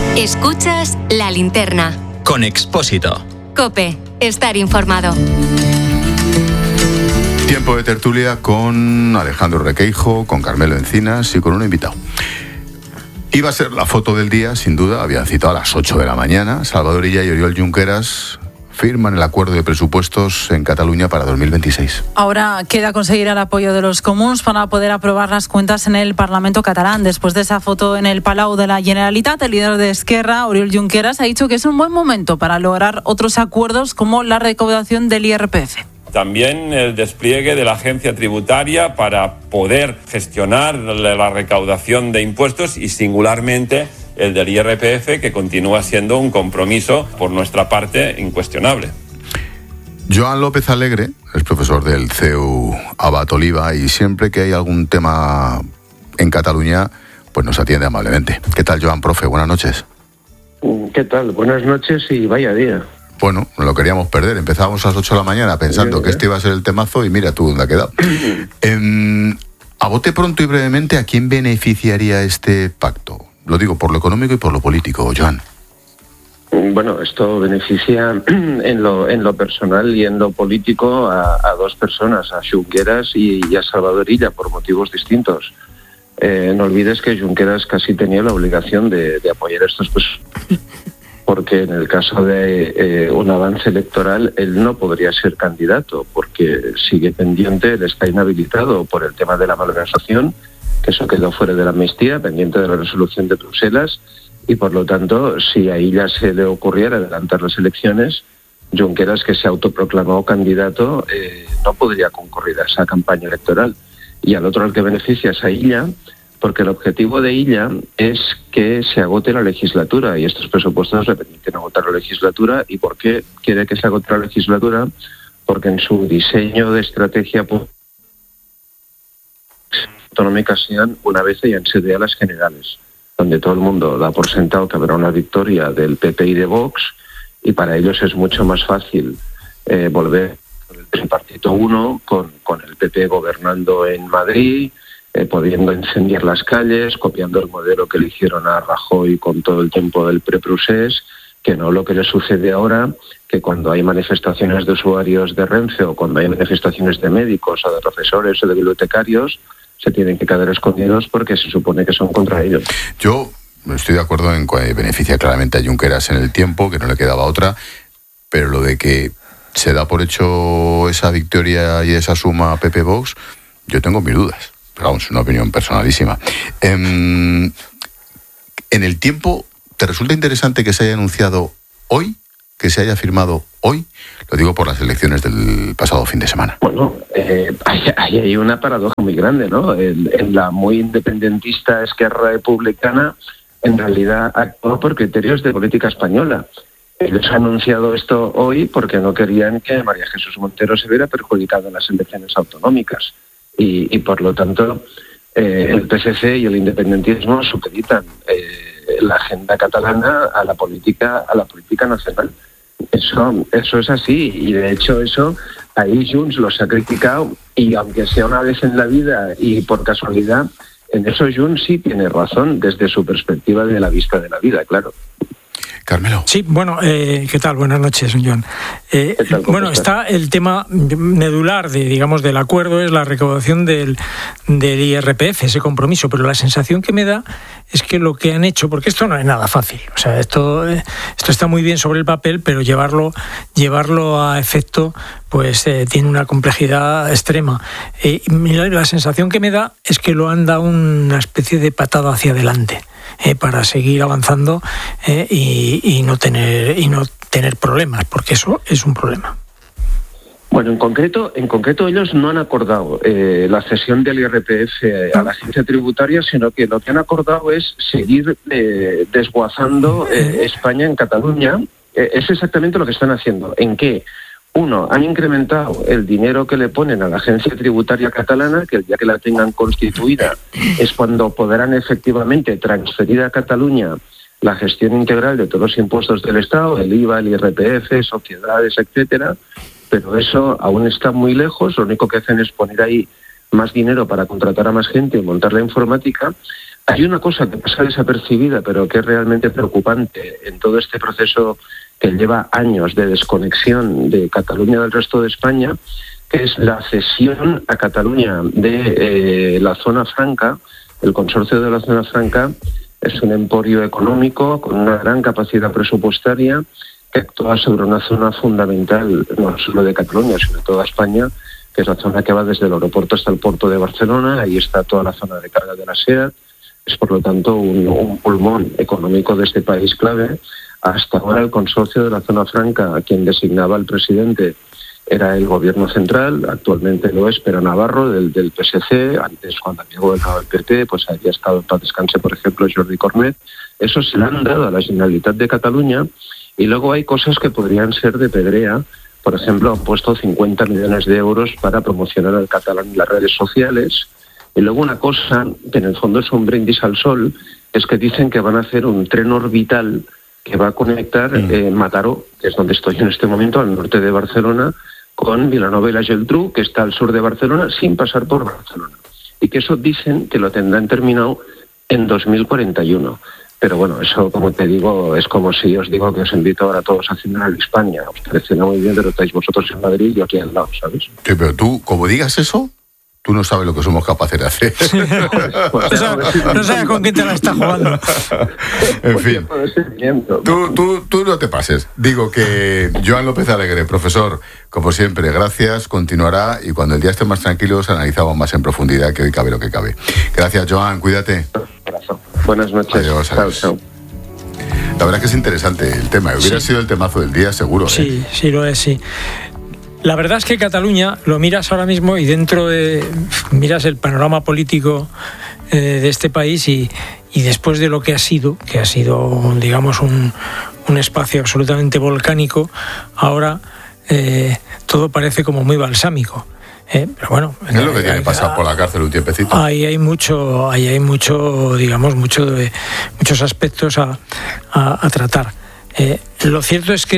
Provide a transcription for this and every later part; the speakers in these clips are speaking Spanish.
Escuchas La Linterna. Con Expósito. COPE. Estar informado. Tiempo de tertulia con Alejandro Requeijo, con Carmelo Encinas y con un invitado. Iba a ser la foto del día, sin duda, habían citado a las 8 de la mañana. Salvador Illa y Oriol Junqueras firman el acuerdo de presupuestos en Cataluña para 2026. Ahora queda conseguir el apoyo de los comuns para poder aprobar las cuentas en el Parlamento catalán. Después de esa foto en el Palau de la Generalitat, el líder de Esquerra, Oriol Junqueras, ha dicho que es un buen momento para lograr otros acuerdos como la recaudación del IRPF. También el despliegue de la agencia tributaria para poder gestionar la recaudación de impuestos y singularmente el del IRPF, que continúa siendo un compromiso por nuestra parte incuestionable. Joan López Alegre es profesor del CEU Abat Oliva y siempre que hay algún tema en Cataluña, pues nos atiende amablemente. ¿Qué tal, Joan, profe? Buenas noches. ¿Qué tal? Buenas noches y vaya día. Bueno, no lo queríamos perder. Empezábamos a las 8 de la mañana pensando que este iba a ser el temazo y mira tú dónde ha quedado. A bote pronto y brevemente, ¿a quién beneficiaría este pacto? Lo digo por lo económico y por lo político, Joan. Bueno, esto beneficia en lo personal y en lo político a dos personas, a Junqueras y a Salvador Illa, por motivos distintos. No olvides que Junqueras casi tenía la obligación de apoyar estos porque en el caso de un avance electoral él no podría ser candidato porque sigue pendiente, él está inhabilitado por el tema de la malversación, que eso quedó fuera de la amnistía, pendiente de la resolución de Bruselas, y por lo tanto, si a ella se le ocurriera adelantar las elecciones, Junqueras, que se autoproclamó candidato, no podría concurrir a esa campaña electoral. Y al otro al que beneficia es a Illa, porque el objetivo de Illa es que se agote la legislatura, y estos presupuestos le permiten agotar la legislatura. ¿Y por qué quiere que se agote la legislatura? Porque en su diseño de estrategia autonómicas sean una vez y en sede a las generales, donde todo el mundo da por sentado que habrá una victoria del PP y de Vox, y para ellos es mucho más fácil volver con el tripartito 1, con el PP gobernando en Madrid, pudiendo incendiar las calles, copiando el modelo que le hicieron a Rajoy con todo el tiempo del pre-procés, que no lo que le sucede ahora, que cuando hay manifestaciones de usuarios de Renfe o cuando hay manifestaciones de médicos o de profesores o de bibliotecarios, se tienen que quedar escondidos porque se supone que son contra ellos. Yo estoy de acuerdo en que beneficia claramente a Junqueras en el tiempo, que no le quedaba otra, pero lo de que se da por hecho esa victoria y esa suma a PP Vox, yo tengo mis dudas. Pero vamos, es una opinión personalísima. En el tiempo, ¿te resulta interesante que se haya anunciado hoy, que se haya firmado hoy? Lo digo por las elecciones del pasado fin de semana. Bueno, hay una paradoja muy grande, ¿no? En la muy independentista Esquerra Republicana, en realidad actuó por criterios de política española. Ellos han anunciado esto hoy porque no querían que María Jesús Montero se viera perjudicada en las elecciones autonómicas. Y por lo tanto, el PSC y el independentismo supeditan la agenda catalana a la política nacional. Eso es así, y de hecho eso ahí Junts los ha criticado, y aunque sea una vez en la vida y por casualidad, en eso Junts sí tiene razón desde su perspectiva de la vista de la vida, claro. Carmelo. Sí, bueno, ¿qué tal? Buenas noches, John. Bueno, está el tema medular del acuerdo, es la recaudación del IRPF, ese compromiso, pero la sensación que me da es que lo que han hecho, porque esto no es nada fácil, o sea, esto está muy bien sobre el papel, pero llevarlo a efecto pues tiene una complejidad extrema. La sensación que me da es que lo han dado una especie de patada hacia adelante para seguir avanzando y no tener problemas, porque eso es un problema. Bueno, en concreto ellos no han acordado la cesión del IRPF a la agencia tributaria, sino que lo que han acordado es seguir desguazando España en Cataluña. Es exactamente lo que están haciendo. ¿En qué? Uno, han incrementado el dinero que le ponen a la agencia tributaria catalana, que el día que la tengan constituida es cuando podrán efectivamente transferir a Cataluña la gestión integral de todos los impuestos del Estado, el IVA, el IRPF, sociedades, etcétera. Pero eso aún está muy lejos. Lo único que hacen es poner ahí más dinero para contratar a más gente y montar la informática. Hay una cosa que pasa desapercibida, pero que es realmente preocupante en todo este proceso que lleva años de desconexión de Cataluña del resto de España, que es la cesión a Cataluña de la zona franca. El consorcio de la zona franca es un emporio económico con una gran capacidad presupuestaria que actúa sobre una zona fundamental, no solo de Cataluña, sino de toda España, que es la zona que va desde el aeropuerto hasta el puerto de Barcelona. Ahí está toda la zona de carga de la SEAT. Es, por lo tanto, un pulmón económico de este país clave. Hasta ahora el consorcio de la zona franca, a quien designaba el presidente, era el gobierno central. Actualmente lo es Pere Navarro, del PSC. Antes, cuando había gobernado el PP, pues había estado en paz descanse, por ejemplo, Jordi Cornet. Eso se le han dado a la Generalitat de Cataluña. Y luego hay cosas que podrían ser de pedrea. Por ejemplo, han puesto 50 millones de euros para promocionar al catalán en las redes sociales. Y luego una cosa que en el fondo es un brindis al sol, es que dicen que van a hacer un tren orbital que va a conectar Mataró, que es donde estoy en este momento, al norte de Barcelona, con Vilanova y la Geltrú, que está al sur de Barcelona, sin pasar por Barcelona. Y que eso dicen que lo tendrán terminado en 2041. Pero bueno, eso, como te digo, es como si os digo que os invito ahora a todos a cenar en España. Os parece muy bien, pero estáis vosotros en Madrid y yo aquí al lado, ¿sabes? Sí, pero tú, como digas eso, tú no sabes lo que somos capaces de hacer. No sabes con quién te la estás jugando. En fin, tú no te pases. Digo que Joan López Alegre, profesor, como siempre, gracias, continuará, y cuando el día esté más tranquilo analizamos más en profundidad, que hoy cabe lo que cabe. Gracias, Joan, cuídate. Buenas noches. Adiós. Chao. La verdad es que es interesante el tema. Hubiera sido el temazo del día, seguro. Sí, sí lo es, sí. La verdad es que Cataluña, lo miras ahora mismo y miras el panorama político de este país y después de lo que ha sido, digamos, un espacio absolutamente volcánico, ahora todo parece como muy balsámico. Pero bueno, es lo que tiene que pasar por la cárcel un tiempecito. Ahí hay mucho, digamos, muchos aspectos a tratar. Lo cierto es que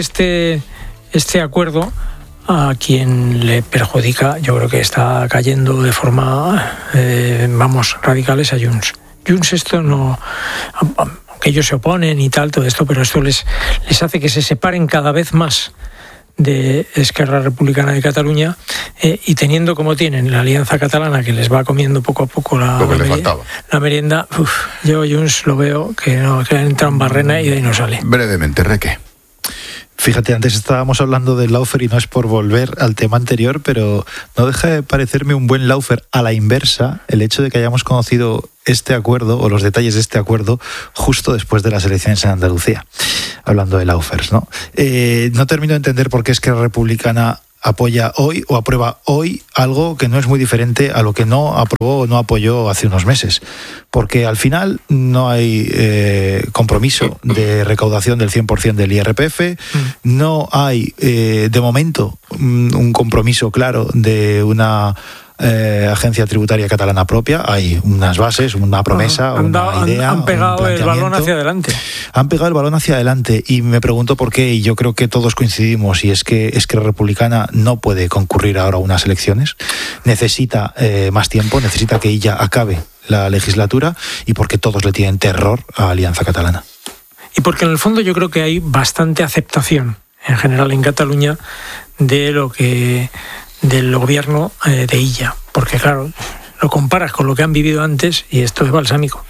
este acuerdo, a quien le perjudica, yo creo que está cayendo de forma, radicales a Junts. Junts esto no, aunque ellos se oponen y tal, todo esto, pero esto les hace que se separen cada vez más de Esquerra Republicana de Cataluña, y teniendo como tienen la Alianza Catalana, que les va comiendo poco a poco la merienda, yo Junts lo veo que entra en barrena y de ahí no sale. Brevemente, Reque. Fíjate, antes estábamos hablando del Lawfare y no es por volver al tema anterior, pero no deja de parecerme un buen Lawfare a la inversa el hecho de que hayamos conocido este acuerdo o los detalles de este acuerdo justo después de las elecciones en Andalucía, hablando de Lawfares, ¿no? No termino de entender por qué Esquerra Republicana apoya hoy o aprueba hoy algo que no es muy diferente a lo que no aprobó o no apoyó hace unos meses, porque al final no hay compromiso de recaudación del 100% del IRPF, no hay de momento un compromiso claro de una agencia tributaria catalana propia. Hay unas bases, una promesa, una idea. Han pegado el balón hacia adelante. Han pegado el balón hacia adelante y me pregunto por qué, y yo creo que todos coincidimos, y es que Esquerra Republicana no puede concurrir ahora a unas elecciones. Necesita más tiempo, necesita que ella acabe la legislatura, y porque todos le tienen terror a Alianza Catalana. Y porque en el fondo yo creo que hay bastante aceptación en general en Cataluña del gobierno de Illa, porque claro, lo comparas con lo que han vivido antes y esto es balsámico.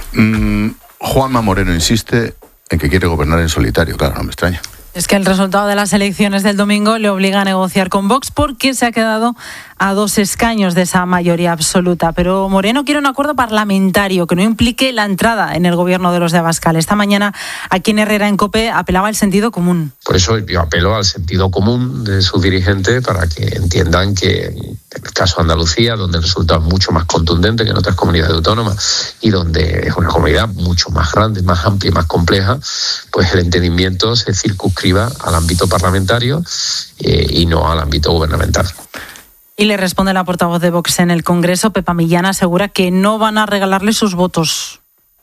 Juanma Moreno insiste en que quiere gobernar en solitario, claro, no me extraña. Es que el resultado de las elecciones del domingo le obliga a negociar con Vox porque se ha quedado a 2 escaños de esa mayoría absoluta. Pero Moreno quiere un acuerdo parlamentario que no implique la entrada en el gobierno de los de Abascal. Esta mañana, aquí en Herrera, en COPE, apelaba al sentido común. Por eso yo apelo al sentido común de sus dirigentes para que entiendan que en el caso de Andalucía, donde el resultado es mucho más contundente que en otras comunidades autónomas y donde es una comunidad mucho más grande, más amplia y más compleja, pues el entendimiento se circunscriba al ámbito parlamentario y no al ámbito gubernamental. Y le responde la portavoz de Vox en el Congreso, Pepa Millán, asegura que no van a regalarle sus votos.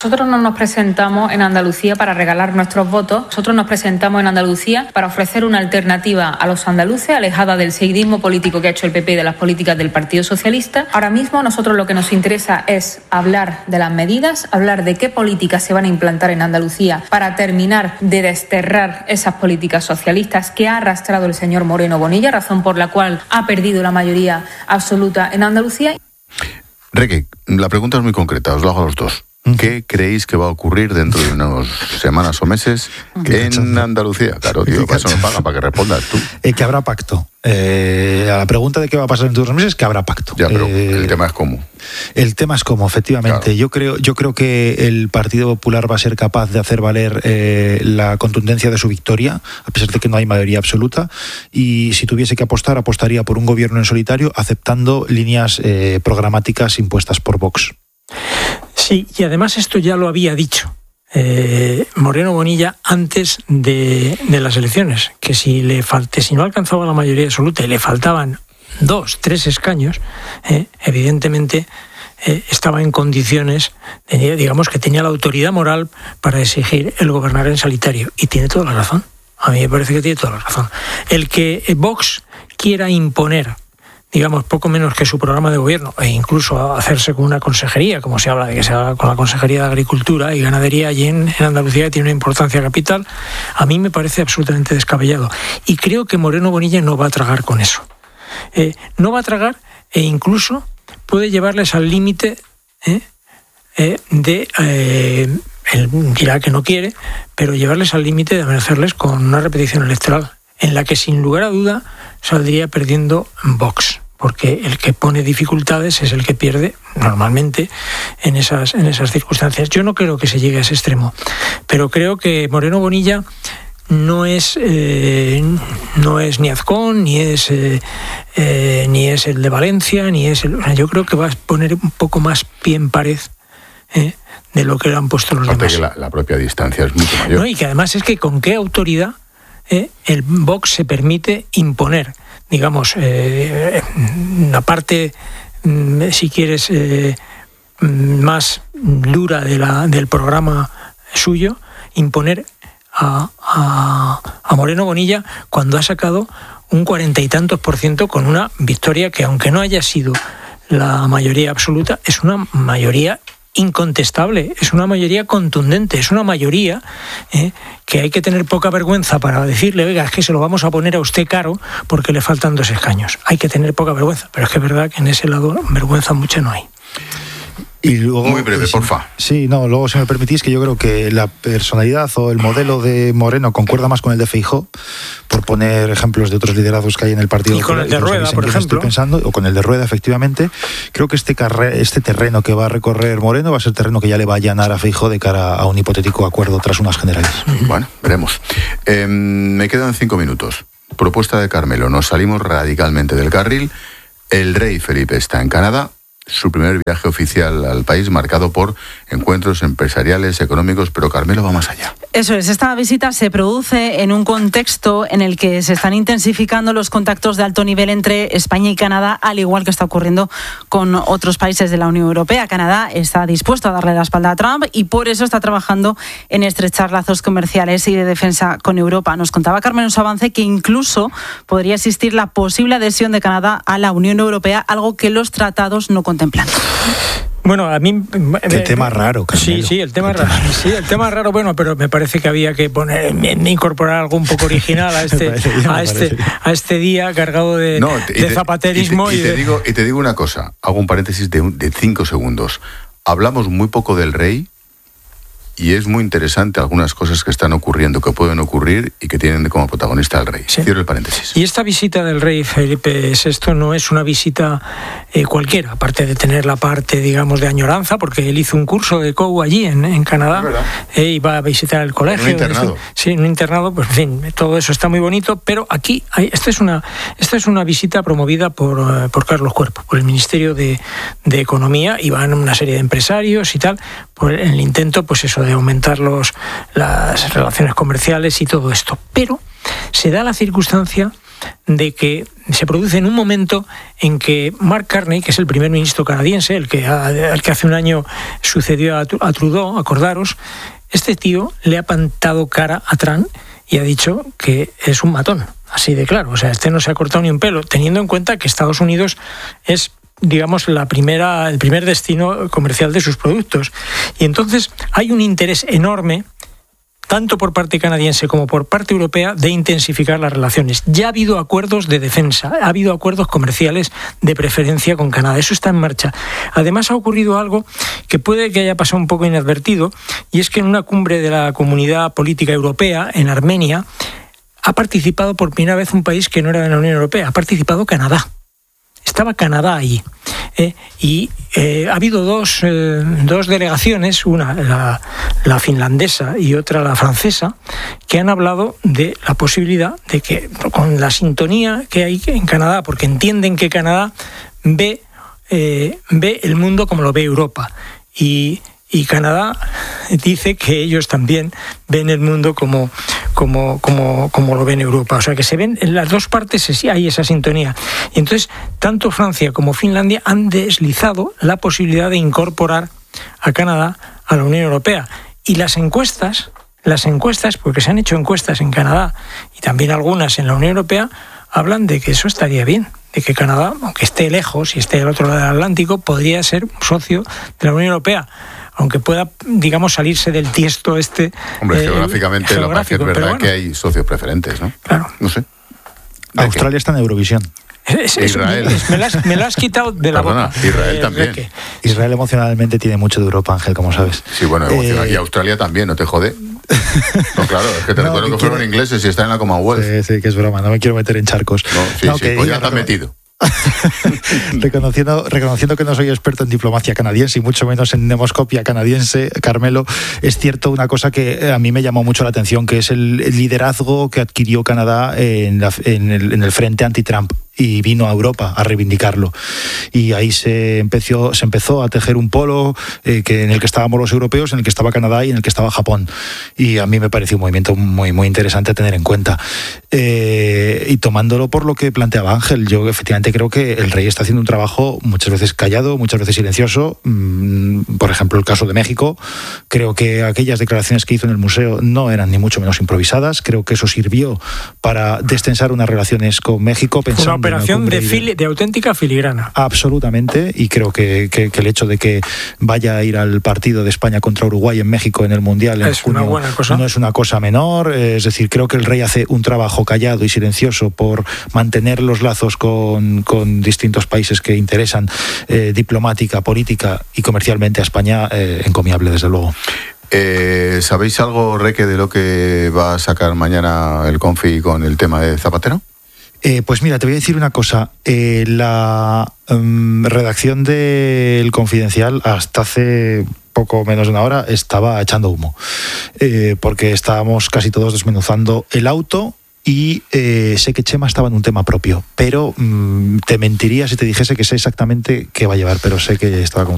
Nosotros no nos presentamos en Andalucía para regalar nuestros votos, nosotros nos presentamos en Andalucía para ofrecer una alternativa a los andaluces, alejada del seguidismo político que ha hecho el PP y de las políticas del Partido Socialista. Ahora mismo nosotros lo que nos interesa es hablar de las medidas, hablar de qué políticas se van a implantar en Andalucía para terminar de desterrar esas políticas socialistas que ha arrastrado el señor Moreno Bonilla, razón por la cual ha perdido la mayoría absoluta en Andalucía. Reque, la pregunta es muy concreta, os lo hago a los dos. ¿Qué creéis que va a ocurrir dentro de unas semanas o meses en Andalucía? Claro, tío, para eso nos pagan, para que respondas tú. Que habrá pacto. A la pregunta de qué va a pasar dentro de unos meses, que habrá pacto. Ya, pero el tema es cómo. El tema es cómo, efectivamente. Claro. Yo creo que el Partido Popular va a ser capaz de hacer valer la contundencia de su victoria, a pesar de que no hay mayoría absoluta, y si tuviese que apostar, apostaría por un gobierno en solitario, aceptando líneas programáticas impuestas por Vox. Sí, y además esto ya lo había dicho Moreno Bonilla antes de las elecciones, que si no alcanzaba la mayoría absoluta y le faltaban 2-3 escaños, evidentemente estaba en condiciones, digamos que tenía la autoridad moral para exigir el gobernar en solitario, y tiene toda la razón. A mí me parece que tiene toda la razón. El que Vox quiera imponer, digamos, poco menos que su programa de gobierno, e incluso hacerse con una consejería, como se habla de que se haga con la Consejería de Agricultura y Ganadería allí en Andalucía, que tiene una importancia capital, a mí me parece absolutamente descabellado. Y creo que Moreno Bonilla no va a tragar con eso. No va a tragar, e incluso puede llevarles al límite él dirá que no quiere, pero llevarles al límite de amenazarles con una repetición electoral, en la que sin lugar a duda saldría perdiendo Vox, porque el que pone dificultades es el que pierde normalmente en esas circunstancias. Yo no creo que se llegue a ese extremo, pero creo que Moreno Bonilla no es ni Azcón, ni es el de Valencia, yo creo que va a poner un poco más pie en pared de lo que le han puesto los demás. Que la propia distancia es mucho mayor. No, y que además es que con qué autoridad el Vox se permite imponer, digamos, una parte, si quieres, más dura del programa suyo, imponer a Moreno Bonilla cuando ha sacado un 40 y tantos % con una victoria que, aunque no haya sido la mayoría absoluta, es una mayoría incontestable, es una mayoría contundente, es una mayoría que hay que tener poca vergüenza para decirle, oiga, es que se lo vamos a poner a usted caro porque le faltan 2 escaños. Hay que tener poca vergüenza, pero es que es verdad que en ese lado vergüenza mucha no hay. Y luego, muy breve, porfa. Sí, luego, si me permitís, que yo creo que la personalidad o el modelo de Moreno concuerda más con el de Feijóo, por poner ejemplos de otros liderazgos que hay en el partido. Y con el de Rueda, por ejemplo. Estoy pensando, o con el de Rueda, efectivamente. Creo que este terreno que va a recorrer Moreno va a ser terreno que ya le va a allanar a Feijóo de cara a un hipotético acuerdo tras unas generales. Bueno, veremos. Me quedan 5 minutos. Propuesta de Carmelo. Nos salimos radicalmente del carril. El rey Felipe está en Canadá. Su primer viaje oficial al país, marcado por encuentros empresariales, económicos, pero Carmelo va más allá. Eso es, esta visita se produce en un contexto en el que se están intensificando los contactos de alto nivel entre España y Canadá, al igual que está ocurriendo con otros países de la Unión Europea. Canadá está dispuesto a darle la espalda a Trump y por eso está trabajando en estrechar lazos comerciales y de defensa con Europa. Nos contaba Carmen Avance que incluso podría existir la posible adhesión de Canadá a la Unión Europea, algo que los tratados no contemplan. Bueno, a mí... El tema raro, Carmelo. Sí, el tema raro. Sí, el tema raro, bueno, pero me parece que había que incorporar algo un poco original a este día cargado de zapaterismo. Y te digo una cosa, hago un paréntesis de 5 segundos. Hablamos muy poco del rey y es muy interesante algunas cosas que están ocurriendo, que pueden ocurrir y que tienen como protagonista al rey. Sí. Cierro el paréntesis. Y esta visita del rey Felipe VI no es una visita cualquiera, aparte de tener la parte, digamos, de añoranza, porque él hizo un curso de COU allí en Canadá, y va a visitar el colegio. En un internado. Sí, en un internado, pues en fin, todo eso está muy bonito, pero aquí esta es una visita promovida por Carlos Cuerpo, por el Ministerio de Economía, y van una serie de empresarios y tal, por el intento, pues eso, de aumentar las relaciones comerciales y todo esto. Pero se da la circunstancia de que se produce en un momento en que Mark Carney, que es el primer ministro canadiense, el que hace un año sucedió a Trudeau, acordaros, este tío le ha plantado cara a Trump y ha dicho que es un matón, así de claro. O sea, este no se ha cortado ni un pelo, teniendo en cuenta que Estados Unidos es, digamos, el primer destino comercial de sus productos. Y entonces hay un interés enorme, tanto por parte canadiense como por parte europea, de intensificar las relaciones. Ya ha habido acuerdos de defensa, ha habido acuerdos comerciales de preferencia con Canadá, eso está en marcha. Además ha ocurrido algo que puede que haya pasado un poco inadvertido, y es que en una cumbre de la Comunidad Política Europea, en Armenia, ha participado por primera vez un país que no era de la Unión Europea, ha participado Canadá. Estaba Canadá ahí. Ha habido dos delegaciones, una la finlandesa y otra la francesa, que han hablado de la posibilidad de que, con la sintonía que hay en Canadá, porque entienden que Canadá ve el mundo como lo ve Europa, y Canadá dice que ellos también ven el mundo como lo ven Europa. O sea, que se ven en las dos partes, sí hay esa sintonía. Y entonces, tanto Francia como Finlandia han deslizado la posibilidad de incorporar a Canadá a la Unión Europea. Y las encuestas, porque se han hecho encuestas en Canadá y también algunas en la Unión Europea, hablan de que eso estaría bien, de que Canadá, aunque esté lejos y esté al otro lado del Atlántico, podría ser un socio de la Unión Europea, aunque pueda, digamos, salirse del tiesto este. Hombre, geográficamente lo que es verdad, bueno, que hay socios preferentes, ¿no? Claro. No sé. Australia está en Eurovisión. Israel. Me lo has quitado de la boca. Israel también. Israel emocionalmente tiene mucho de Europa, Ángel, como sabes. Sí, bueno, y Australia también, no te jode. No, claro, es que te recuerdo que fueron ingleses y están en la Commonwealth. Sí, que es broma, no me quiero meter en charcos. No, pues ya te has metido. Reconociendo que no soy experto en diplomacia canadiense y mucho menos en demoscopia canadiense, Carmelo, es cierto una cosa que a mí me llamó mucho la atención, que es el liderazgo que adquirió Canadá en el frente anti-Trump, y vino a Europa a reivindicarlo. Y ahí se empezó a tejer un polo en el que estábamos los europeos, en el que estaba Canadá y en el que estaba Japón. Y a mí me pareció un movimiento muy, muy interesante a tener en cuenta. Y tomándolo por lo que planteaba Ángel, yo efectivamente creo que el rey está haciendo un trabajo muchas veces callado, muchas veces silencioso. Por ejemplo, el caso de México. Creo que aquellas declaraciones que hizo en el museo no eran ni mucho menos improvisadas. Creo que eso sirvió para destensar unas relaciones con México, pensando una operación de auténtica filigrana. Absolutamente, y creo que el hecho de que vaya a ir al partido de España contra Uruguay en México en el Mundial en junio, una buena cosa. No es una cosa menor. Es decir, creo que el rey hace un trabajo callado y silencioso por mantener los lazos con distintos países que interesan diplomática, política y comercialmente a España, encomiable desde luego. ¿Sabéis algo, Reque, de lo que va a sacar mañana el Confi con el tema de Zapatero? Pues mira, te voy a decir una cosa. La redacción del Confidencial hasta hace poco menos de una hora estaba echando humo, porque estábamos casi todos desmenuzando el auto. Y sé que Chema estaba en un tema propio, pero te mentiría si te dijese que sé exactamente qué va a llevar, pero sé que estaba con un tema.